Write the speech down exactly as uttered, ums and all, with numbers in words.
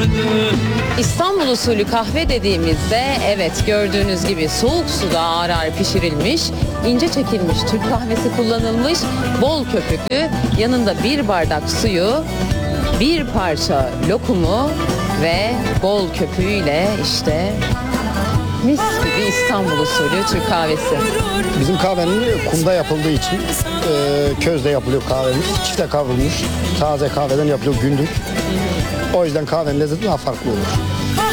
İstanbul usulü kahve dediğimizde evet gördüğünüz gibi soğuk suda ağır ağır pişirilmiş, ince çekilmiş Türk kahvesi kullanılmış, bol köpüklü, yanında bir bardak suyu, bir parça lokumu ve bol köpüğüyle işte mis gibi İstanbul usulü Türk kahvesi. Bizim kahvenin kumda yapıldığı için e, közde yapılıyor kahvemiz. Çifte kavrulmuş taze kahveden yapılıyor günlük. O yüzden kahvenin lezzeti daha farklı olur.